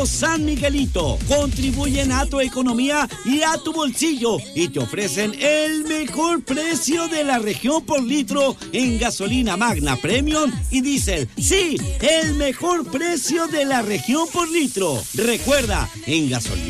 Supermercado San Miguelito. Contribuyen a tu economía y a tu bolsillo y te ofrecen el mejor precio de la región por litro en gasolina Magna Premium y diésel. Sí, el mejor precio de la región por litro. Recuerda, en gasolina